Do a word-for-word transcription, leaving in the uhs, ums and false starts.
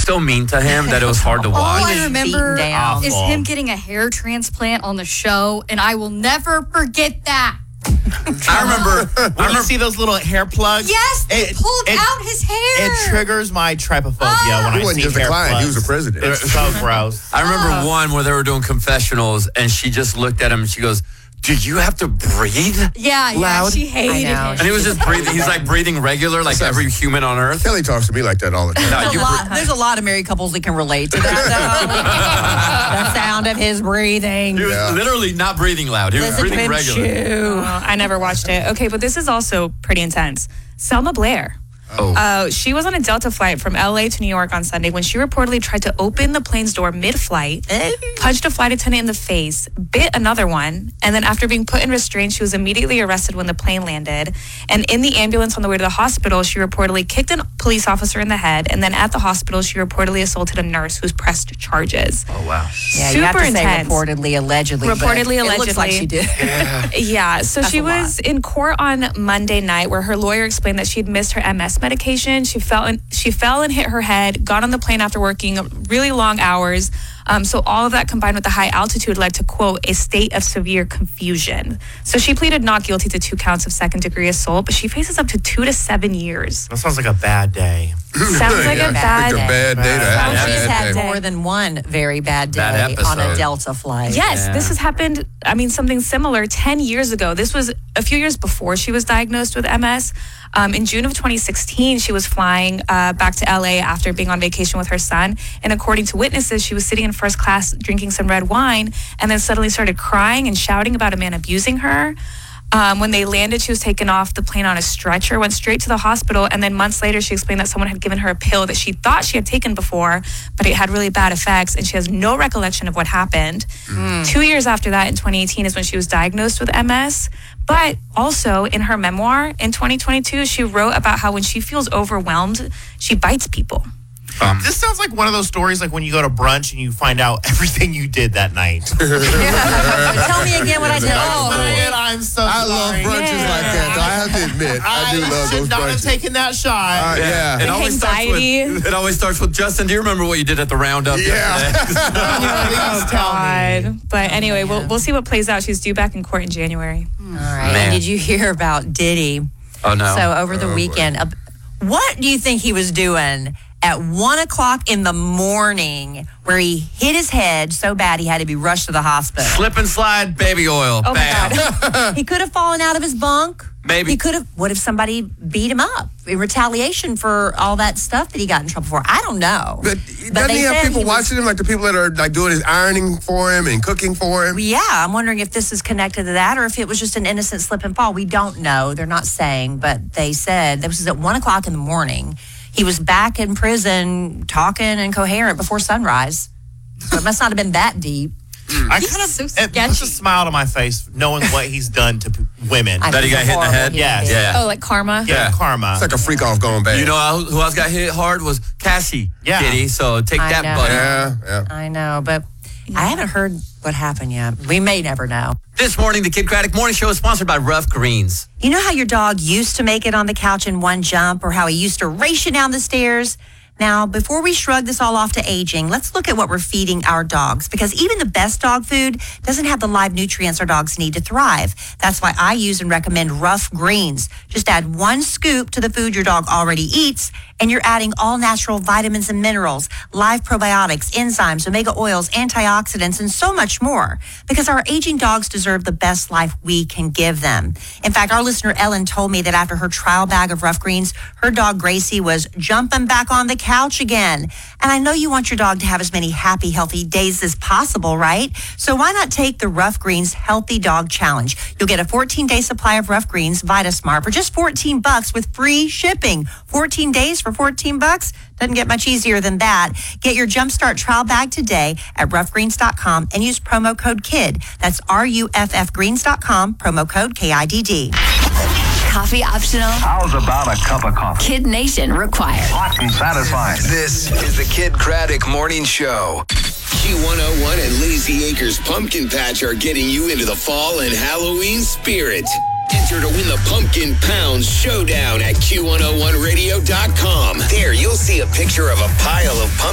so mean to him that it was hard to All watch. I remember down. is him getting a hair transplant on the show, and I will never forget that. I remember when you see those little hair plugs. Yes, they it, pulled it, out his hair. It triggers my trypophobia ah. when he I wasn't see just hair a client, plugs. he was a president. It's so gross. I remember one where they were doing confessionals, and she just looked at him and she goes, "Do you have to breathe Yeah, yeah, loud?" she hated him. And he was just breathing. He's like breathing regular, like every human on earth. Kelly talks to me like that all the time. No, There's, you a lot, there's a lot of married couples that can relate to that, though. The sound of his breathing. He was Yeah. literally not breathing loud. He was Listen to breathing him regular. chew. Oh, I never watched it. Okay, but this is also pretty intense. Selma Blair. Oh. Uh, she was on a Delta flight from L A to New York on Sunday when she reportedly tried to open the plane's door mid-flight, punched a flight attendant in the face, bit another one, and then after being put in restraint, she was immediately arrested when the plane landed. And in the ambulance on the way to the hospital, she reportedly kicked a police officer in the head, and then at the hospital, she reportedly assaulted a nurse who's pressed charges. Oh, wow. Yeah, Super you have to intense. say reportedly, allegedly. but Reportedly, It looks like allegedly. she did. Yeah. Yeah, so That's she a lot. was in court on Monday night where her lawyer explained that she'd missed her M S medication. She fell and she fell and hit her head, got on the plane after working really long hours. Um, so all of that combined with the high altitude led to, quote, a state of severe confusion. So she pleaded not guilty to two counts of second degree assault, but she faces up to two to seven years. That sounds like a bad day. Sounds like Yeah, a bad it's a bad day to have Sounds a like she's bad had day. more than one very bad day Bad on a episode. Delta flight. Yes, Yeah. this has happened, I mean, something similar ten years ago. This was a few years before she was diagnosed with M S. Um, in June of twenty sixteen, she was flying uh, back to L A after being on vacation with her son. And according to witnesses, she was sitting in first class drinking some red wine and then suddenly started crying and shouting about a man abusing her. Um, when they landed, she was taken off the plane on a stretcher, went straight to the hospital, and then months later, she explained that someone had given her a pill that she thought she had taken before, but it had really bad effects, and she has no recollection of what happened. Mm. Two years after that, in twenty eighteen, is when she was diagnosed with M S. But also, in her memoir, in twenty twenty-two, she wrote about how when she feels overwhelmed, she bites people. Um, this sounds like one of those stories like when you go to brunch and you find out everything you did that night. Tell me again what I did. Oh, Oh, I'm so I love sorry. brunches Yeah. like that. Though. I have to admit, I, do love should those not have brunches. taken that shot. Uh, yeah. It always, starts Anxiety. with, it always starts with, Justin, do you remember what you did at the roundup? Yeah. yesterday?" Please tell me. God. But anyway, we'll, we'll see what plays out. She's due back in court in January. all right. Man. And did you hear about Diddy? Oh, no. So over the Oh, boy. weekend, uh, what do you think he was doing at one o'clock in the morning where he hit his head so bad he had to be rushed to the hospital? Slip and slide, baby oil. Oh, my Bam. God. He could have fallen out of his bunk. Maybe. He could have. What if somebody beat him up in retaliation for all that stuff that he got in trouble for? I don't know. But But doesn't they he have said people he was- watching him, like the people that are like doing his ironing for him and cooking for him? Yeah, I'm wondering if this is connected to that or if it was just an innocent slip and fall. We don't know. They're not saying, but they said this was at one o'clock in the morning. He was back in prison talking and coherent before sunrise. So it must not have been that deep. I kind of so it puts a sketchy. smile to my face knowing what he's done to p- women. I That he think got hit in the horrible head? human Yes. being. Yeah. Oh, like karma? yeah, Yeah. karma. It's like a freak off going bad. You know who else got hit hard was Cassie. Yeah. Diddy. So take I that, know. buddy. Yeah, yeah. I know, but I haven't heard what happened yet. We may never know. This morning, the Kid Craddock Morning Show is sponsored by Rough Greens. You know how your dog used to make it on the couch in one jump or how he used to race you down the stairs? Now, before we shrug this all off to aging, let's look at what we're feeding our dogs because even the best dog food doesn't have the live nutrients our dogs need to thrive. That's why I use and recommend Rough Greens. Just add one scoop to the food your dog already eats, and you're adding all natural vitamins and minerals, live probiotics, enzymes, omega oils, antioxidants, and so much more. Because our aging dogs deserve the best life we can give them. In fact, our listener Ellen told me that after her trial bag of Rough Greens, her dog Gracie was jumping back on the couch again. And I know you want your dog to have as many happy, healthy days as possible, right? So why not take the Rough Greens Healthy Dog Challenge? You'll get a fourteen-day supply of Rough Greens VitaSmart for just fourteen bucks with free shipping. fourteen days for fourteen bucks? Doesn't get much easier than that. Get your Jumpstart trial bag today at rough greens dot com and use promo code KID. That's R U F F greens dot com, promo code K I D D. Coffee optional. How's about a cup of coffee? Kid Nation required. Hot and satisfying. This is the Kid Craddock Morning Show. Q one oh one and Lazy Acres Pumpkin Patch are getting you into the fall and Halloween spirit. Enter to win the Pumpkin Pounds Showdown at Q one oh one radio dot com. There, you'll see a picture of a pile of pumpkins